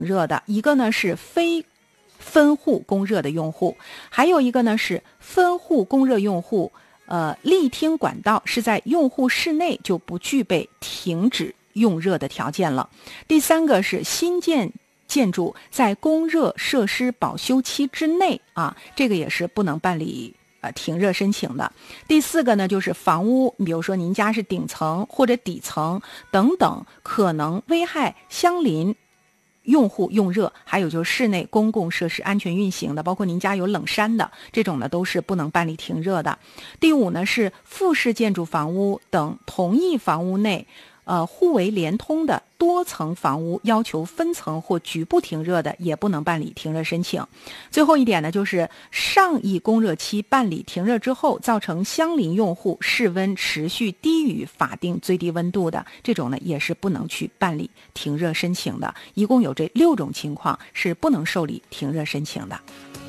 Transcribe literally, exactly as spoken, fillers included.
热的，一个呢是非分户供热的用户，还有一个呢是分户供热用户，呃，力听管道是在用户室内就不具备停止用热的条件了。第三个是新建建筑在供热设施保修期之内啊，这个也是不能办理呃停热申请的。第四个呢，就是房屋，比如说您家是顶层或者底层等等，可能危害相邻用户用热，还有就是室内公共设施安全运行的，包括您家有冷杉的这种呢，都是不能办理停热的。第五呢，是复式建筑房屋等同一房屋内呃，互为连通的多层房屋要求分层或局部停热的，也不能办理停热申请。最后一点呢，就是上一供热期办理停热之后，造成相邻用户室温持续低于法定最低温度的，这种呢也是不能去办理停热申请的。一共有这六种情况是不能受理停热申请的。